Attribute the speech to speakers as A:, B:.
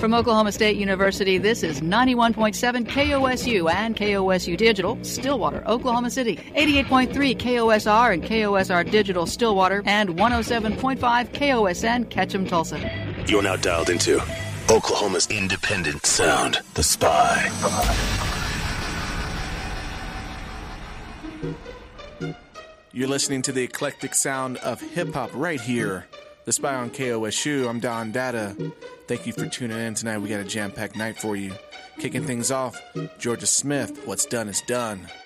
A: From Oklahoma State University, this is 91.7 KOSU and KOSU Digital, Stillwater, Oklahoma City, 88.3 KOSR and KOSR Digital, Stillwater, and 107.5 KOSN, Ketchum, Tulsa.
B: You're now dialed into Oklahoma's independent sound, The Spy.
C: You're listening to the eclectic sound of hip-hop right here. The Spy on KOSU. I'm Don Data. Thank you for tuning in tonight. We got a jam-packed night for you. Kicking things off, Georgia Smith, What's Done is Done.